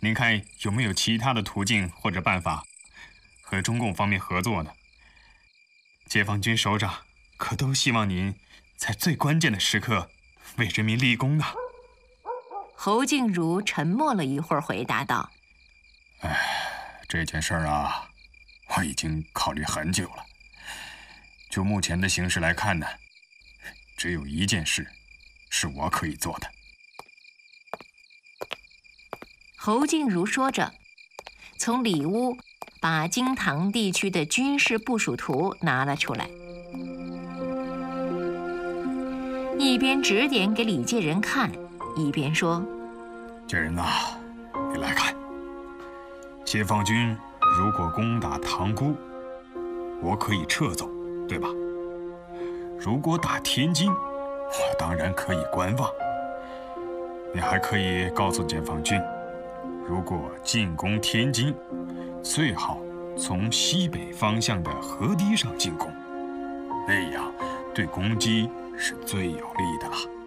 您看有没有其他的途径或者办法和中共方面合作呢？解放军首长可都希望您在最关键的时刻为人民立功呢。 侯静茹沉默了一会儿，回答道：“ 这件事儿啊，我已经考虑很久了。就目前的形势来看呢，只有一件事是我可以做的。” 侯静茹说着，从里屋把京塘地区的军事部署图拿了出来，一边指点给李介仁看，一边说：“ 介仁呐，你来看，解放军如果攻打塘沽，我可以撤走，对吧？如果打天津，我当然可以观望。你还可以告诉解放军，如果进攻天津，最好从西北方向的河堤上进攻，那样对攻击是最有利的了。”